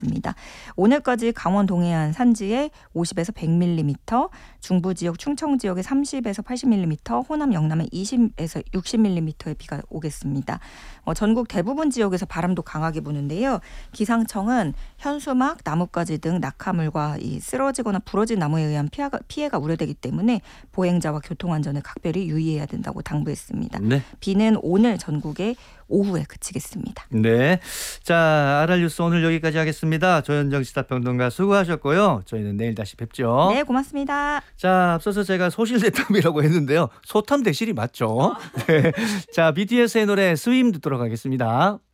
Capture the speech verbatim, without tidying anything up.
입니다. 오늘까지 강원 동해안 산지에 오십에서 백 밀리미터, 중부 지역 충청 지역에 삼십에서 팔십 밀리미터, 호남 영남에 이십에서 육십 밀리미터의 비가 오겠습니다. 어, 전국 대부분 지역에서 바람도 강하게 부는데요. 기상청은 현수막, 나뭇가지 등 낙하물과 이 쓰러지거나 부러진 나무에 의한 피해가, 피해가 우려되기 때문에 보행자와 교통안전에 각별히 유의해야 된다고 당부했습니다. 네. 비는 오늘 전국에 오후에 그치겠습니다. 네, 자 알알뉴스 오늘 여기까지 하겠습니다. 조현정 시사평론가 수고하셨고요. 저희는 내일 다시 뵙죠. 네, 고맙습니다. 자, 앞서서 제가 소실대탐이라고 했는데요. 소탐 대실이 맞죠? 네. 자, 비티에스의 노래 스윙 듣도록 하겠습니다.